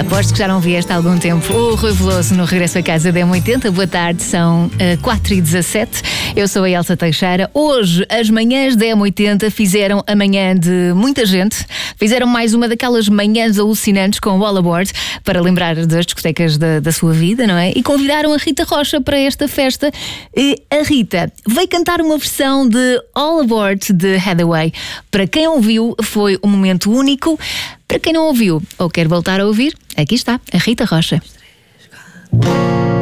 Aposto que já não vieste há algum tempo. O Rui Veloso no Regresso a Casa da M80. Boa tarde, são 4h17. Eu sou a Elsa Teixeira. Hoje, as manhãs da M80 fizeram a manhã de muita gente. Fizeram mais uma daquelas manhãs alucinantes com o All Aboard, para lembrar das discotecas da sua vida, não é? E convidaram a Rita Rocha para esta festa. E a Rita veio cantar uma versão de All Aboard de Hathaway. Para quem ouviu, foi um momento único. Para quem não ouviu ou quer voltar a ouvir, aqui está a Rita Rocha.